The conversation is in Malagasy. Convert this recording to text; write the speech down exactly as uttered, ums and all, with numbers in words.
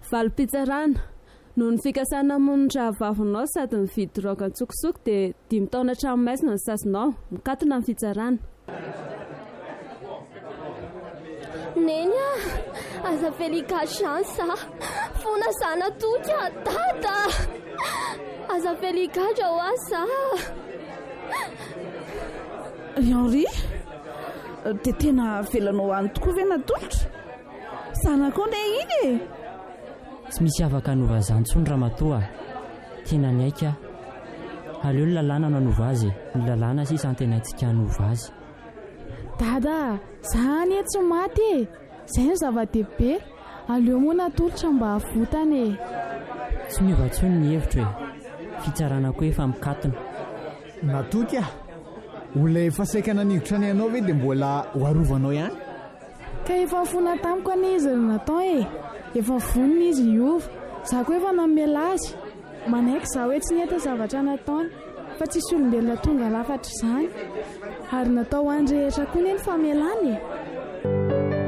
Valopitsarana noho ny fikasana monitra vavinao sady mividy roka an-tsokosoko dia dimy taona tranomaizina ny sasinao mikatona ny fitsarana. Neny a, aza velika chance fona sana toka dada. Aza velika drao asa. Henri, dia tena velanao any tokoa ve natolotra? Sanako ne iny e. Tsy misy afaka hanova izany tsony ramatoa. Tena ny aika. Aleo ny lalàna no hanova azy. Ny lalàna sisa tena tsika hanova azy. Dada, zany e tsy maty e. Izay no zava-dehibe. Aleo moa natolotra mba havotana e. Tsy miova tsony ny hevitra e. Fitsaranako efa mikatona. Natoka, olona efa saika naniditra ny ianao ve dia mbola hoarovanao ihany? Ka efa fona tamiko any izy natao e. Efa vonina izy iova. Zaho koa efa namela azy. Manaiky zaho hoe tsy niheta zavatra nataony. Fa tsisy olombelona tonga lafatra izany. Ary natao andrehetra koa ny famelany e.